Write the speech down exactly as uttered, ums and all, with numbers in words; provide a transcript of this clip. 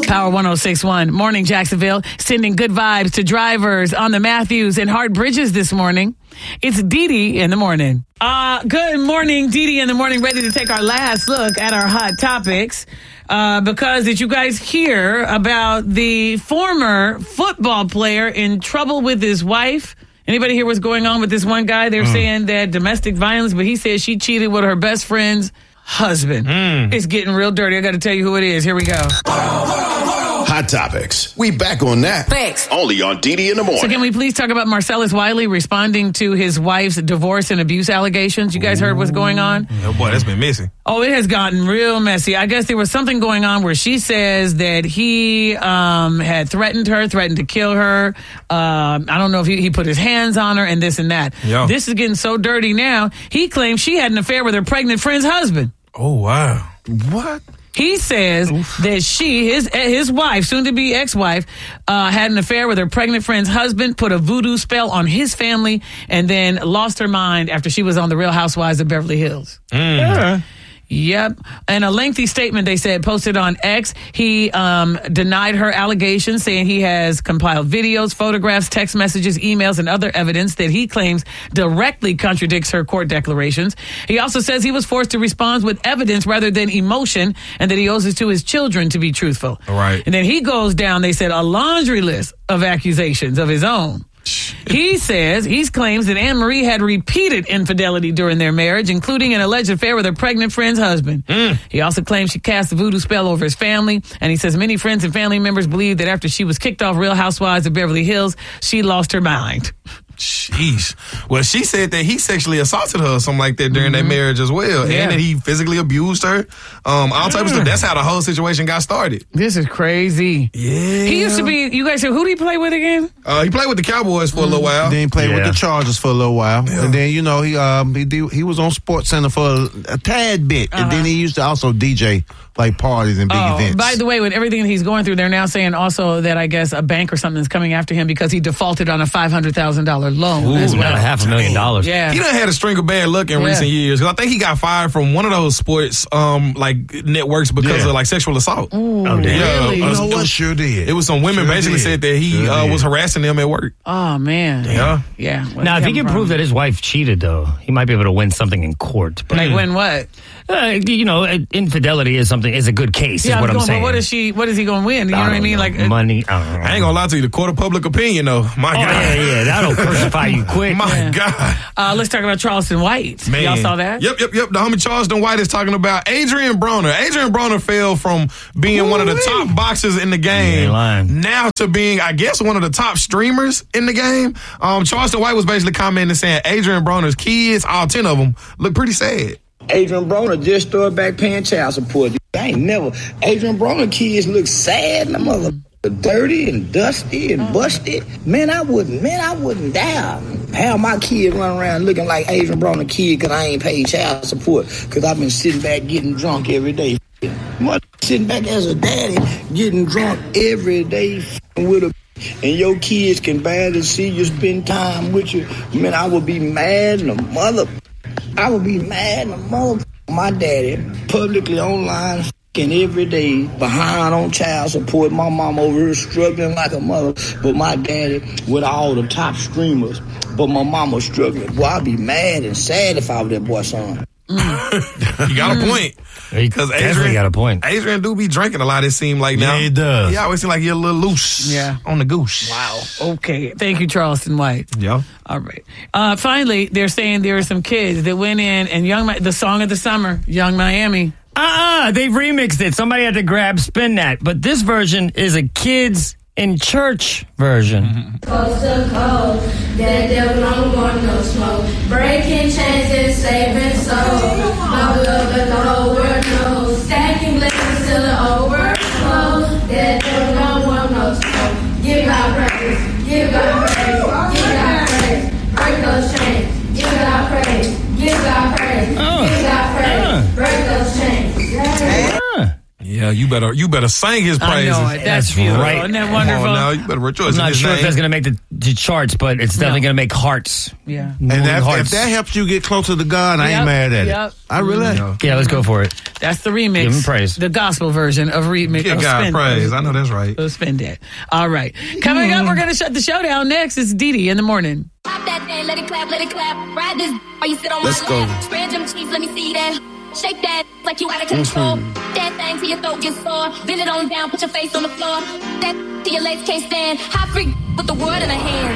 Power one oh six point one. Morning, Jacksonville. Sending good vibes to drivers on the Matthews and Hart Bridges this morning. It's Dee Dee in the morning. Uh, good morning, Dee Dee in the morning, ready to take our last look at our hot topics. Uh, because did you guys hear about the former football player in trouble with his wife? Anybody hear what's going on with this one guy? They're mm. saying that domestic violence, but he said she cheated with her best friend's husband. Mm. It's getting real dirty. I got to tell you who it is. Here we go. Hot Topics. We back on that. Thanks. Only on Dee Dee in the morning. So can we please talk about Marcellus Wiley responding to his wife's divorce and abuse allegations? You guys Ooh. heard what's going on? Oh, boy, that's been messy. Oh, it has gotten real messy. I guess there was something going on where she says that he um, had threatened her, threatened to kill her. Um, I don't know if he, he put his hands on her and this and that. Yo. This is getting so dirty now. He claims she had an affair with her pregnant friend's husband. Oh, wow. What? He says Oof. that she, his his wife, soon-to-be ex-wife, uh, had an affair with her pregnant friend's husband, put a voodoo spell on his family, and then lost her mind after she was on The Real Housewives of Beverly Hills. Mm. Yeah. Yep. And a lengthy statement, they said, posted on X. He um, denied her allegations, saying he has compiled videos, photographs, text messages, emails, and other evidence that he claims directly contradicts her court declarations. He also says he was forced to respond with evidence rather than emotion, and that he owes it to his children to be truthful. All right. And then he goes down, they said, a laundry list of accusations of his own. He says he claims that Anne Marie had repeated infidelity during their marriage, including an alleged affair with her pregnant friend's husband. Mm. He also claims she cast a voodoo spell over his family, and he says many friends and family members believe that after she was kicked off Real Housewives of Beverly Hills, she lost her mind. Jeez. Well, she said that he sexually assaulted her or something like that during mm-hmm. their marriage as well. Yeah. And that he physically abused her. Um, all types of stuff. That's how the whole situation got started. This is crazy. Yeah. He used to be, you guys said, who did he play with again? Uh, he played with the Cowboys for mm-hmm. a little while. Then he played yeah. with the Chargers for a little while. Yeah. And then, you know, he um he, did, he was on Sports Center for a, a tad bit. Uh-huh. And then he used to also D J like parties and big oh, events. By the way, with everything he's going through, they're now saying also that I guess a bank or something is coming after him because he defaulted on a five hundred thousand dollars loan Ooh, as well. Not a half a million dollars. Yeah. He done had a string of bad luck in yeah. recent years. Because I think he got fired from one of those sports um like networks because yeah. of like sexual assault. Ooh, oh, damn. Yeah, Really? You know what? Was, sure did. It was some women sure basically did. said that he sure uh, was harassing them at work. Oh, man. Yeah. Yeah. Well, now, if he can prove that his wife cheated, though, he might be able to win something in court. But like, win what? Uh, you know, infidelity is something is a good case. Yeah, is what I'm going, saying. But what is she? What is he going to win? You know what I mean? Know. Like money. I, don't know. I ain't gonna lie to you. The court of public opinion, though. My oh, God. Yeah, yeah, that'll crucify you quick. My yeah. God. Uh, let's talk about Charleston White. Man. Y'all saw that? Yep, yep, yep. The homie Charleston White is talking about Adrian Broner. Adrian Broner fell from being Ooh, one of the top boxers in the game now to being, I guess, one of the top streamers in the game. Um, Charleston White was basically commenting saying Adrian Broner's kids, all ten of them, look pretty sad. Adrian Broner just started back paying child support. I ain't never. Adrian Broner kids look sad and the mother dirty and dusty and busted. Man, I wouldn't. Man, I wouldn't dare have my kid run around looking like Adrian Broner kid because I ain't paid child support because I've been sitting back getting drunk every day. Mother sitting back as a daddy getting drunk every day with a. And your kids can barely see you spend time with you. Man, I would be mad and a mother. I would be mad and a mother. My daddy publicly online f***ing every day behind on child support. My mom over here struggling like a mother. But my daddy with all the top streamers. But my mama struggling. Boy, I'd be mad and sad if I was that boy's son. Mm. You got a point. Because Adrian got a point. Adrian do be drinking a lot, it seems like now. Yeah, he does. He always seems like he's a little loose yeah. on the goose. Wow. Okay. Thank you, Charleston White. Yeah. All right. Uh, finally, they're saying there are some kids that went in and Young the song of the summer, Young Miami. Uh-uh. They've remixed it. Somebody had to grab Spin That. But this version is a kids in church version. Coast to coast, that devil don't want no smoke. Breaking chains and saving souls. Bubble up and the whole world knows. Stacking blessings till the overflow. That devil don't want no smoke. Give God praise, give God praise, give God praise. Break those chains, give God praise, give God praise, uh, give God praise. Uh, Break those chains. Yeah. Yeah. Yeah, you better you better sing his I praises. know it. That's That's beautiful. right. Isn't that Come wonderful? on now, you better rejoice I'm in not his sure name. if that's going to make the, the charts, but it's definitely going to make hearts. Yeah. And that, if hearts. that helps you get closer to God, I Yep, ain't mad at yep. it. I really ain't. Yeah, let's go for it. That's the remix. Give him praise. The gospel version of remix. Give of God Spin- praise. I know that's right. of Spin That. All right. Coming up, we're going to shut the show down next. It's Dee Dee in the morning. Pop that thing, let it clap, let it clap. Ride this while you sit on Let's my go. lap. Spread them cheeks, let me see that. Shake that like you out of control. That thing till your throat gets sore. Bend it on down, put your face on the floor. That till your legs can't stand. Hot freak with the world in her hand.